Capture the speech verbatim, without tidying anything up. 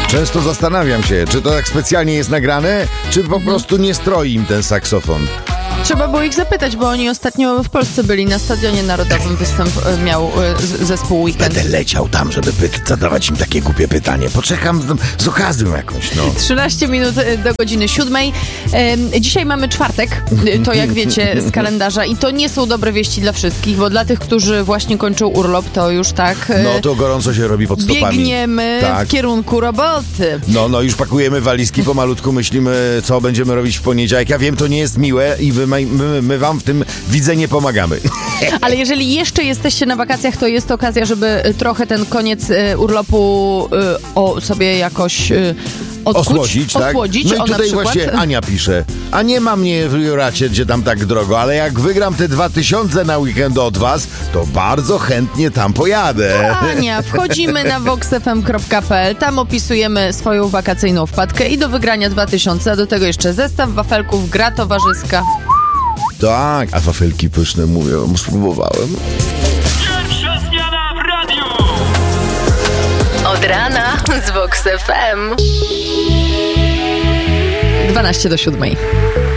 Często zastanawiam się, czy to tak specjalnie jest nagrane, czy po prostu nie stroi im ten saksofon. Trzeba było ich zapytać, bo oni ostatnio w Polsce byli, na Stadionie Narodowym występ e, miał e, z, zespół Weekend. Będę leciał tam, żeby py- zadawać im takie głupie pytanie. Poczekam z, z okazją jakąś, no. trzynaście minut do godziny siódmej. E, dzisiaj mamy czwartek, to jak wiecie z kalendarza i to nie są dobre wieści dla wszystkich, bo dla tych, którzy właśnie kończą urlop, to już tak... E, No to gorąco się robi pod stopami. Biegniemy tak. w kierunku roboty. No, no już pakujemy walizki, pomalutku myślimy, co będziemy robić w poniedziałek. Ja wiem, to nie jest miłe i wy, my, my, my wam w tym widzę nie pomagamy. Ale jeżeli jeszcze jesteście na wakacjach, to jest okazja, żeby trochę ten koniec y, urlopu y, o, sobie jakoś y, odkuć, Osłodzić, tak? osłodzić. No i o, na tutaj przykład. właśnie Ania pisze, a nie ma mnie w Juracie, gdzie tam tak drogo, ale jak wygram te dwa tysiące na weekend od was, to bardzo chętnie tam pojadę. Ania, wchodzimy na vox f m kropka p l, tam opisujemy swoją wakacyjną wpadkę i do wygrania dwa tysiące, a do tego jeszcze zestaw wafelków, gra towarzyska. Tak, a wafelki pyszne mówią, spróbowałem. Pierwsza zmiana w radiu. Od rana z Vox F M. dwanaście do siódmej.